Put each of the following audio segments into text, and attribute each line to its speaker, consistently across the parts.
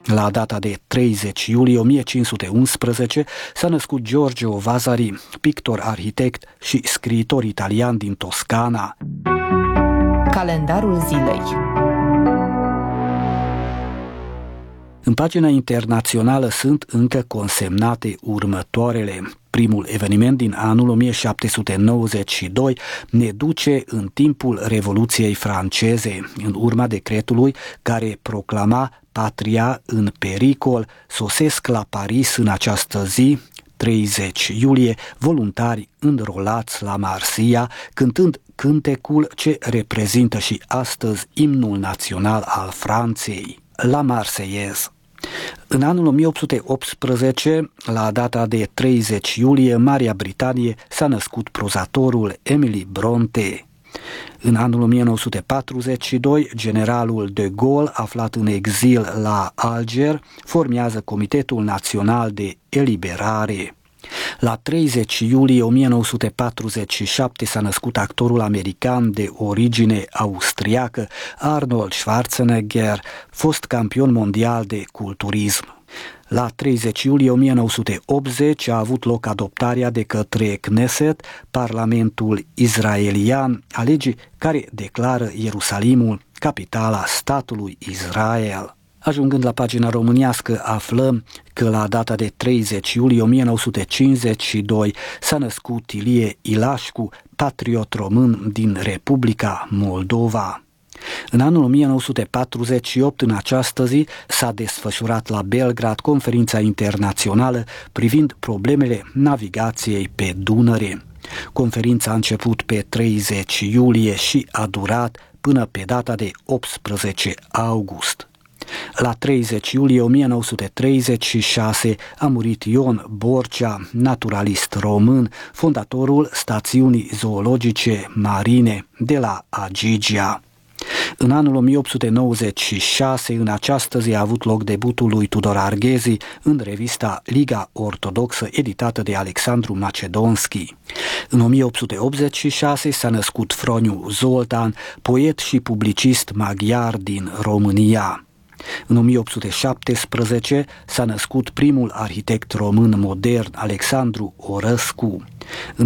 Speaker 1: La data de 30 iulie 1511 s-a născut Giorgio Vasari, pictor, arhitect și scriitor italian din Toscana.
Speaker 2: Calendarul zilei.
Speaker 1: În pagina internațională sunt încă consemnate următoarele. Primul eveniment din anul 1792 ne duce în timpul Revoluției franceze, în urma decretului care proclama patria în pericol. Sosesc la Paris în această zi, 30 iulie, voluntari înrolați la Marsia, cântând cântecul ce reprezintă și astăzi imnul național al Franței, La Marseillaise. În anul 1818, la data de 30 iulie, în Marea Britanie s-a născut prozatorul Emily Bronte. În anul 1942, generalul de Gaulle, aflat în exil la Alger, formează Comitetul Național de Eliberare. La 30 iulie 1947 s-a născut actorul american de origine austriacă Arnold Schwarzenegger, fost campion mondial de culturism. La 30 iulie 1980 a avut loc adoptarea de către Knesset, Parlamentul israelian, a legii care declară Ierusalimul capitala statului Israel. Ajungând la pagina românească, aflăm că la data de 30 iulie 1952 s-a născut Ilie Ilașcu, patriot român din Republica Moldova. În anul 1948, în această zi, s-a desfășurat la Belgrad conferința internațională privind problemele navigației pe Dunăre. Conferința a început pe 30 iulie și a durat până pe data de 18 august. La 30 iulie 1936 a murit Ion Borcea, naturalist român, fondatorul stațiunii zoologice marine de la Agigia. În anul 1896, în această zi, a avut loc debutul lui Tudor Arghezi în revista Liga Ortodoxă, editată de Alexandru Macedonski. În 1886 s-a născut Froniu Zoltan, poet și publicist maghiar din România. În 1817 s-a născut primul arhitect român modern, Alexandru Orăscu. În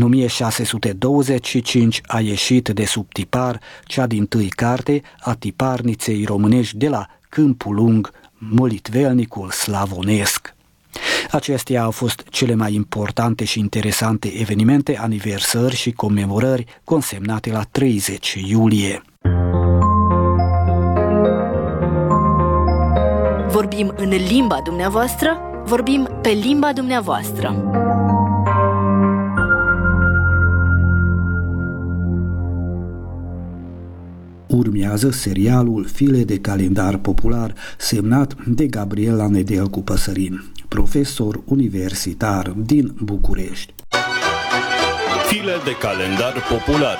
Speaker 1: 1625 a ieșit de sub tipar cea dintâi carte a tiparniței românești de la Câmpul Lung, Molitvelnicul slavonesc. Acestea au fost cele mai importante și interesante evenimente, aniversări și comemorări consemnate la 30 iulie.
Speaker 3: Vorbim în limba dumneavoastră, vorbim pe limba dumneavoastră.
Speaker 1: Urmează serialul File de calendar popular, semnat de Gabriela Nedelcu Păsărin, profesor universitar din București.
Speaker 4: File de calendar popular.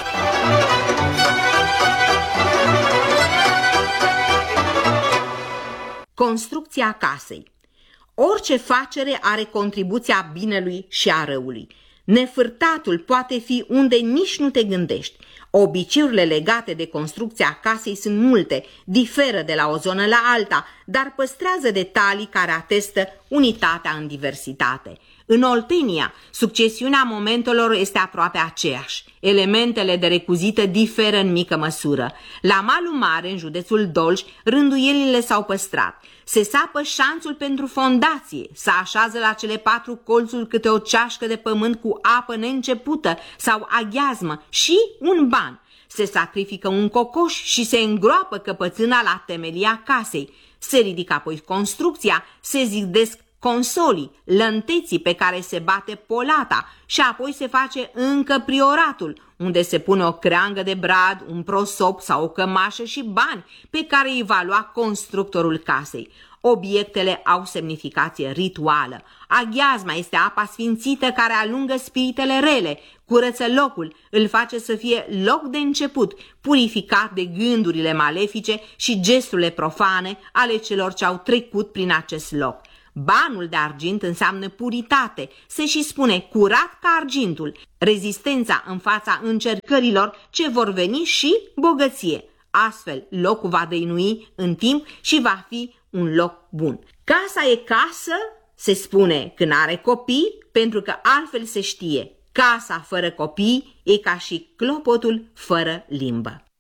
Speaker 5: Construcția casei. Orice facere are contribuția binelui și a răului. Nefârtatul poate fi unde nici nu te gândești. Obiceiurile legate de construcția casei sunt multe, diferă de la o zonă la alta, dar păstrează detalii care atestă unitatea în diversitate. În Oltenia, succesiunea momentelor este aproape aceeași. Elementele de recuzită diferă în mică măsură. La Malul Mare, în județul Dolj, rânduielile s-au păstrat. Se sapă șanțul pentru fondație, se așează la cele 4 colțuri câte o ceașcă de pământ cu apă neîncepută sau aghiazmă și un ban. Se sacrifică un cocoș și se îngroapă căpățâna la temelia casei. Se ridică apoi construcția, se zidesc consolii, lănteții pe care se bate polata și apoi se face încă prioratul, unde se pune o creangă de brad, un prosop sau o cămașă și bani pe care îi va lua constructorul casei. Obiectele au semnificație rituală. Aghiazma este apa sfințită care alungă spiritele rele, curăță locul, îl face să fie loc de început, purificat de gândurile malefice și gesturile profane ale celor ce au trecut prin acest loc. Banul de argint înseamnă puritate, se și spune curat ca argintul, rezistența în fața încercărilor ce vor veni și bogăție. Astfel, locul va dăinui în timp și va fi un loc bun. Casa e casă, se spune când are copii, pentru că altfel se știe. Casa fără copii e ca și clopotul fără limbă.